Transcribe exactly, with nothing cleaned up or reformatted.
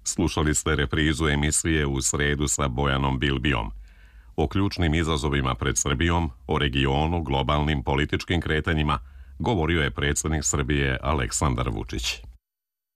Slušali ste reprizu emisije U sredu sa Bojanom Bilbijom. O ključnim izazovima pred Srbijom, o regionu, globalnim političkim kretanjima, govorio je predsjednik Srbije Aleksandar Vučić.